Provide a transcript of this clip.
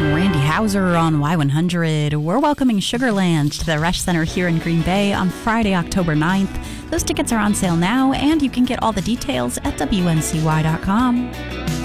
Randy Houser on Y100. We're welcoming Sugarland to the Resch Center here in Green Bay on Friday, October 9th. Those tickets are on sale now, and you can get all the details at WNCY.com.